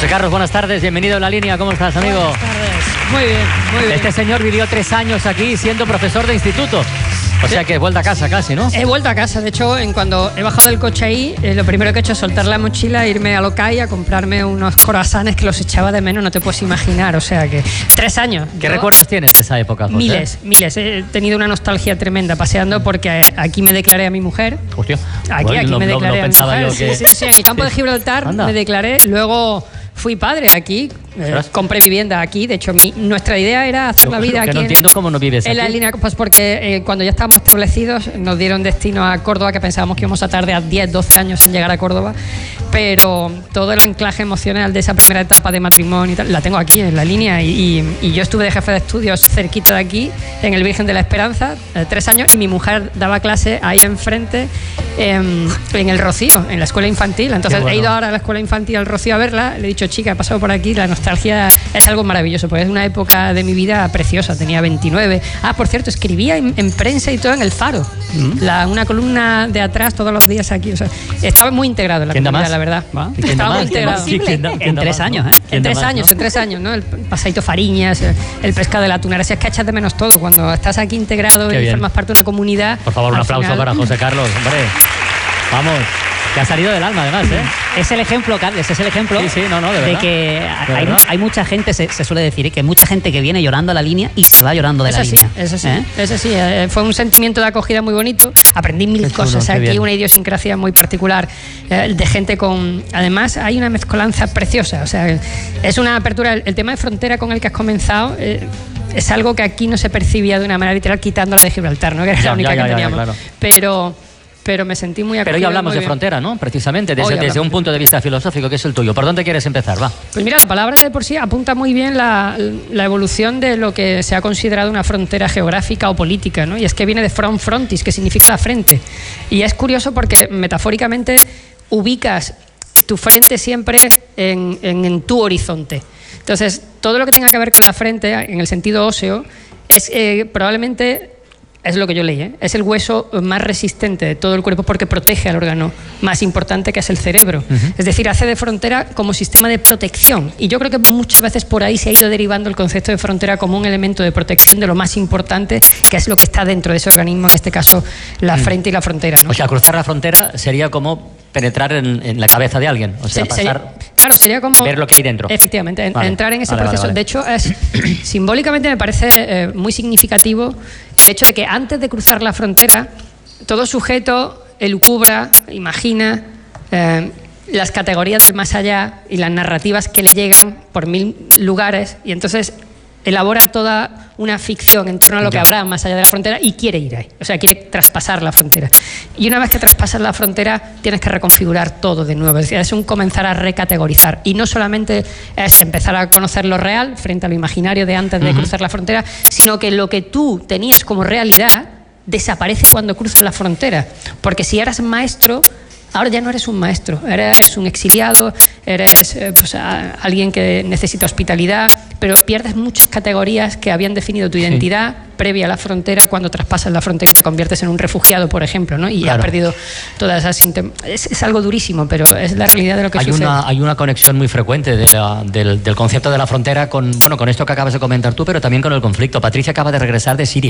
José Carlos, buenas tardes, bienvenido a La Línea. ¿Cómo estás, amigo? Buenas tardes. Muy bien, muy bien. Este señor vivió 3 años aquí siendo profesor de instituto. O sea que es vuelta a casa casi, ¿no? He vuelto a casa. De hecho, cuando he bajado del coche ahí, lo primero que he hecho es soltar la mochila, irme a Locay a comprarme unos croissants que los echaba de menos, no te puedes imaginar. O sea que 3 años. ¿Qué recuerdos tienes de esa época, José? Miles. He tenido una nostalgia tremenda paseando porque aquí me declaré a mi mujer. Hostia. Aquí me declaré a mi mujer. Sí, en el campo de Gibraltar me declaré. Luego fui padre aquí. Compré vivienda aquí. De hecho, nuestra idea era hacer la vida aquí. No entiendo cómo no vives en La Línea, pues porque cuando ya estábamos establecidos nos dieron destino a Córdoba, que pensábamos que íbamos a tardar 10, 12 años en llegar a Córdoba, pero todo el anclaje emocional de esa primera etapa de matrimonio y tal, la tengo aquí en La Línea y yo estuve de jefe de estudios cerquita de aquí, en el Virgen de la Esperanza, 3 años, y mi mujer daba clase ahí enfrente en el Rocío, en la escuela infantil. Entonces he ido ahora a la escuela infantil al Rocío a verla, le he dicho, chica, he pasado por aquí, la nostalgia es algo maravilloso, porque es una época de mi vida preciosa, tenía 29. Por cierto, escribía en prensa y todo en El Faro, una columna de atrás todos los días aquí, o sea, estaba muy integrado en la comunidad, la verdad. Estaba muy integrado. En 3 años, ¿eh? En 3 años, ¿no? El paseíto Fariñas, el pescado de la tunera, si es que echas de menos todo, cuando estás aquí integrado y formas parte de una comunidad. Por favor, un aplauso para José Carlos, hombre. Vamos. Que ha salido del alma, además, ¿eh? Es el ejemplo, Carles, es el ejemplo de que hay mucha gente, se suele decir, que hay mucha gente que viene llorando a La Línea y se va llorando de La Línea. Eso sí, fue un sentimiento de acogida muy bonito. Aprendí mil cosas aquí, una idiosincrasia muy particular de gente con... Además, hay una mezcolanza preciosa, o sea, es una apertura. El tema de frontera con el que has comenzado... es algo que aquí no se percibía de una manera literal, quitándola de Gibraltar, ¿no? Que era la única que teníamos. Claro. Pero me sentí muy acogida. Pero hoy hablamos de frontera, ¿no? Precisamente, desde un punto de vista filosófico, que es el tuyo. ¿Por dónde quieres empezar? Va. Pues mira, la palabra de por sí apunta muy bien la evolución de lo que se ha considerado una frontera geográfica o política, ¿no? Y es que viene de front frontis, que significa la frente. Y es curioso porque metafóricamente ubicas tu frente siempre en tu horizonte. Entonces, todo lo que tenga que ver con la frente, en el sentido óseo, es probablemente... Es lo que yo leí, es el hueso más resistente de todo el cuerpo porque protege al órgano más importante, que es el cerebro. Es decir, hace de frontera como sistema de protección. Y yo creo que muchas veces por ahí se ha ido derivando el concepto de frontera como un elemento de protección de lo más importante, que es lo que está dentro de ese organismo, en este caso la frente y la frontera, ¿no? O sea, cruzar la frontera sería como penetrar en la cabeza de alguien. O sea, sería como ver lo que hay dentro. Efectivamente, entrar en ese proceso. Vale. De hecho, simbólicamente me parece muy significativo el hecho de que antes de cruzar la frontera, todo sujeto elucubra, imagina las categorías del más allá y las narrativas que le llegan por 1000 lugares, y entonces elabora toda una ficción en torno a lo que habrá más allá de la frontera y quiere ir ahí, o sea, quiere traspasar la frontera. Y una vez que traspasas la frontera, tienes que reconfigurar todo de nuevo, es decir, es un comenzar a recategorizar. Y no solamente es empezar a conocer lo real frente a lo imaginario de antes de cruzar la frontera, sino que lo que tú tenías como realidad desaparece cuando cruzas la frontera. Porque si eras maestro, ahora ya no eres un maestro, eres un exiliado, eres alguien que necesita hospitalidad, pero pierdes muchas categorías que habían definido tu identidad previa a la frontera. Cuando traspasas la frontera te conviertes en un refugiado, por ejemplo, ¿no? Y has perdido todas esas... Es algo durísimo, pero es la realidad de lo que sucede. Hay una conexión muy frecuente del concepto de la frontera con esto que acabas de comentar tú, pero también con el conflicto. Patricia acaba de regresar de Siria.